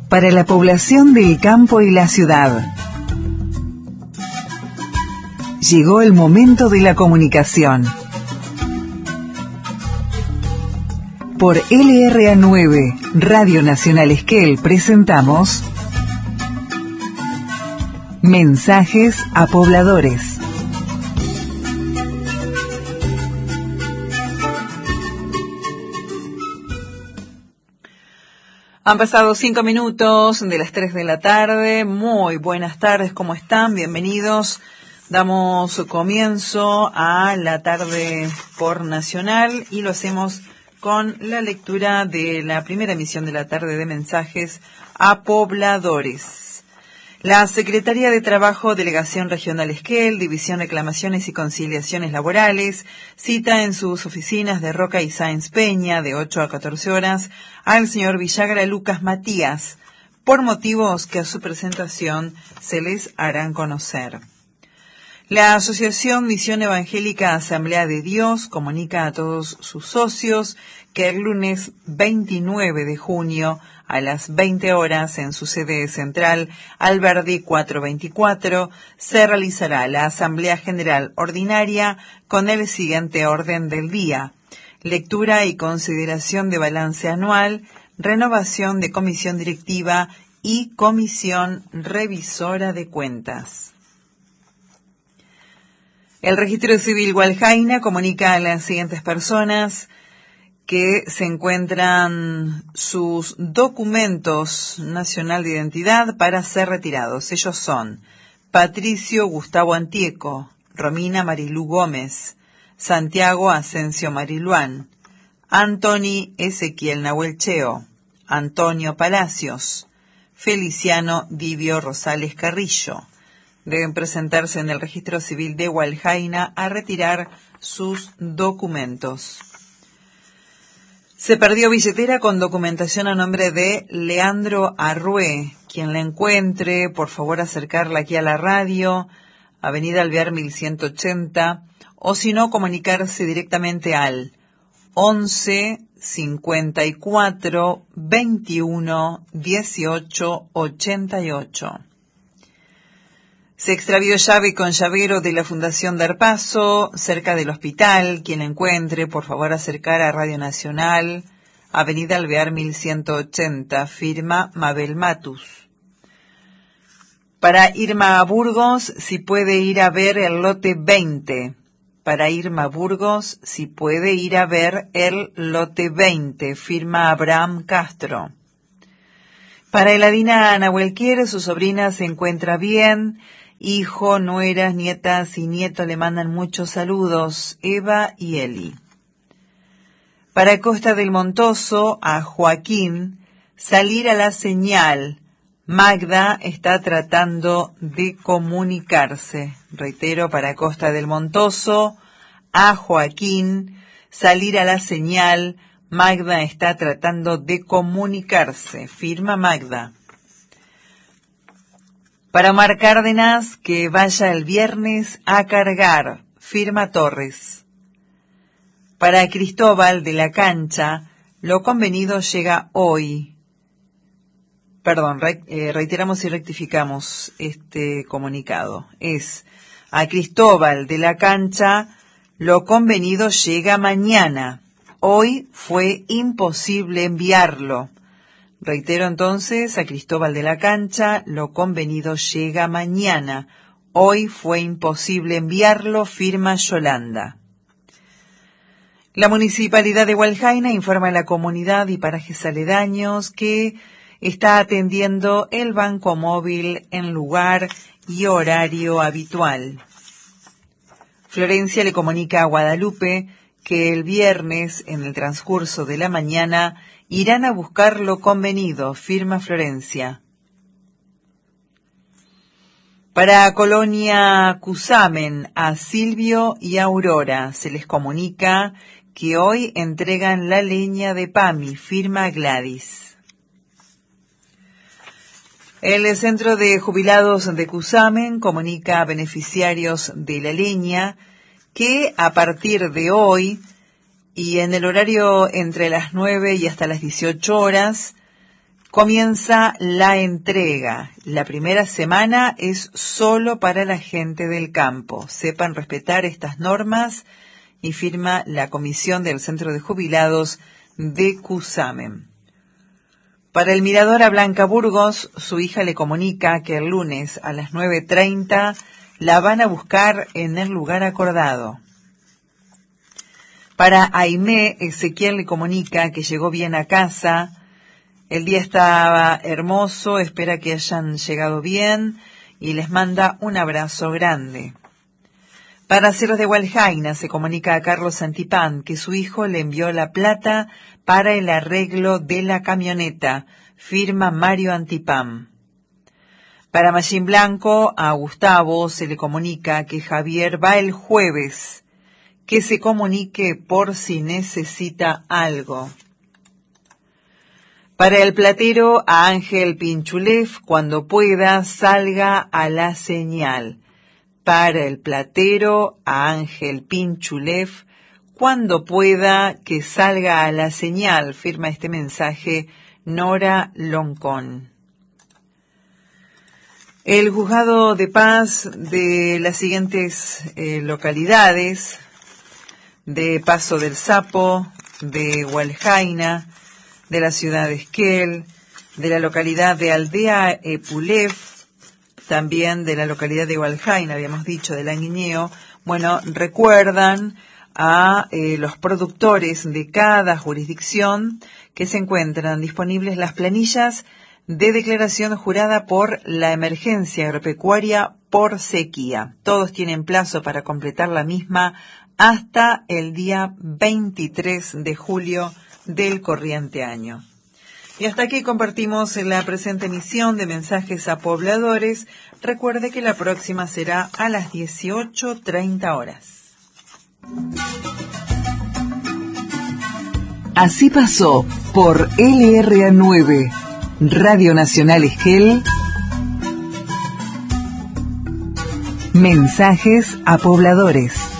para la población del campo y la ciudad. Llegó el momento de la comunicación. Por LRA9, Radio Nacional Esquel, presentamos Mensajes a Pobladores. Han pasado 5 minutos de las 3 de la tarde. Muy buenas tardes, ¿cómo están? Bienvenidos. Damos comienzo a la tarde por Nacional y lo hacemos con la lectura de la primera emisión de la tarde de Mensajes a Pobladores. La Secretaría de Trabajo, Delegación Regional Esquel, División Reclamaciones y Conciliaciones Laborales, cita en sus oficinas de Roca y Sáenz Peña, de 8 a 14 horas, al señor Villagra Lucas Matías, por motivos que a su presentación se les harán conocer. La Asociación Misión Evangélica Asamblea de Dios comunica a todos sus socios que el lunes 29 de junio a las 20 horas en su sede central, Alberdi 424, se realizará la Asamblea General Ordinaria con el siguiente orden del día: lectura y consideración de balance anual, renovación de comisión directiva y comisión revisora de cuentas. El Registro Civil Hualjaina comunica a las siguientes personas que se encuentran sus documentos nacional de identidad para ser retirados. Ellos son Patricio Gustavo Antieco, Romina Marilú Gómez, Santiago Asensio Mariluán, Antoni Ezequiel Nahuel Cheo, Antonio Palacios, Feliciano Divio Rosales Carrillo. Deben presentarse en el Registro Civil de Hualjaina a retirar sus documentos. Se perdió billetera con documentación a nombre de Leandro Arrué. Quien la encuentre, por favor acercarla aquí a la radio, Avenida Alvear 1180, o si no, comunicarse directamente al 11 54 21 18 88. Se extravió llave con llavero de la Fundación Dar Paso, cerca del hospital. Quien la encuentre, por favor acercar a Radio Nacional, Avenida Alvear 1180, firma Mabel Matus. Para Irma Burgos, si puede ir a ver el lote 20. Para Irma Burgos, si puede ir a ver el lote 20, firma Abraham Castro. Para Eladina Nahuelquier, su sobrina se encuentra bien. Hijo, nueras, nietas y nieto le mandan muchos saludos, Eva y Eli. Para Costa del Montoso, a Joaquín, salir a la señal. Magda está tratando de comunicarse. Reitero, para Costa del Montoso, a Joaquín, salir a la señal. Magda está tratando de comunicarse. Firma Magda. Para Omar Cárdenas, que vaya el viernes a cargar. Firma Torres. Para Cristóbal de la Cancha, lo convenido llega hoy. Reiteramos y rectificamos este comunicado. Es a Cristóbal de la Cancha, lo convenido llega mañana. Hoy fue imposible enviarlo. Reitero entonces, a Cristóbal de la Cancha, lo convenido llega mañana. Hoy fue imposible enviarlo, firma Yolanda. La Municipalidad de Hualjaina informa a la comunidad y parajes aledaños que está atendiendo el banco móvil en lugar y horario habitual. Florencia le comunica a Guadalupe que el viernes, en el transcurso de la mañana, irán a buscar lo convenido, firma Florencia. Para Colonia Cusamen, a Silvio y Aurora, se les comunica que hoy entregan la leña de PAMI, firma Gladys. El Centro de Jubilados de Cusamen comunica a beneficiarios de la leña que a partir de hoy y en el horario entre las 9 y hasta las 18 horas comienza la entrega. La primera semana es solo para la gente del campo. Sepan respetar estas normas, y firma la comisión del Centro de Jubilados de Cusamen. Para el Mirador a Blanca Burgos, su hija le comunica que el lunes a las 9:30 la van a buscar en el lugar acordado. Para Aimé, Ezequiel le comunica que llegó bien a casa. El día estaba hermoso, espera que hayan llegado bien y les manda un abrazo grande. Para Cerros de Hualjaina se comunica a Carlos Antipán que su hijo le envió la plata para el arreglo de la camioneta, firma Mario Antipán. Para Mallín Blanco, a Gustavo se le comunica que Javier va el jueves, que se comunique por si necesita algo. Para el platero, a Ángel Pinchulef, cuando pueda, salga a la señal. Para el platero, a Ángel Pinchulef, cuando pueda, que salga a la señal, firma este mensaje Nora Loncón. El juzgado de paz de las siguientes localidades, de Paso del Sapo, de Hualjaina, de la ciudad de Esquel, de la localidad de Aldea Epulef, también de la localidad de Hualjaina, habíamos dicho, de Languineo. Bueno, recuerdan a los productores de cada jurisdicción que se encuentran disponibles las planillas de declaración jurada por la emergencia agropecuaria por sequía. Todos tienen plazo para completar la misma hasta el día 23 de julio del corriente año. Y hasta aquí compartimos la presente emisión de Mensajes a Pobladores. Recuerde que la próxima será a las 18:30 horas. Así pasó por LRA9, Radio Nacional Esquel, Mensajes a Pobladores.